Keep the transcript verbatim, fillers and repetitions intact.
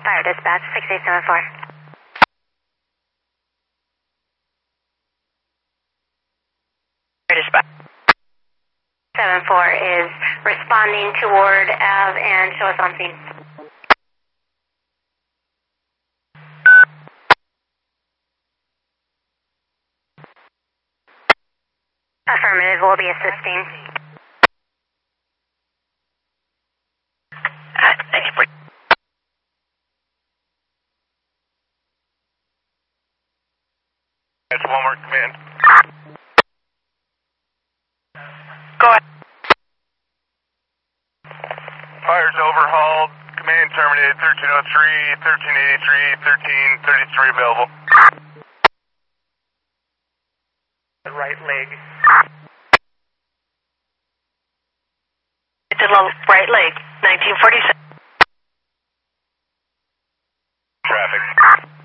Fire dispatch, six eight seven four. Fire dispatch. seven four is responding toward Ave and show us on scene. Affirmative, we'll be assisting. Uh, thank you for... That's Walmart command. Go ahead. Fire's overhauled. Command terminated. thirteen oh three, thirteen eighty-three, thirteen thirty-three available. The right leg. It's a low right leg, nineteen forty-seven. Traffic.